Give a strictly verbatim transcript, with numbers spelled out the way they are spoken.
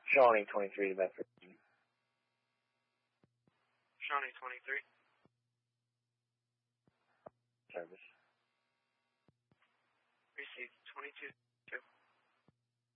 Shawnee twenty-three to Bedford. Shawnee twenty-three. Service. Received twenty-two two.